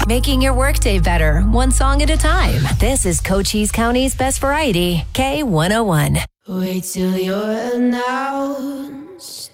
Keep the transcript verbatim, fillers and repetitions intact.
Making your workday better, one song at a time. This is Cochise County's best variety, K one oh one. Wait till you're announced.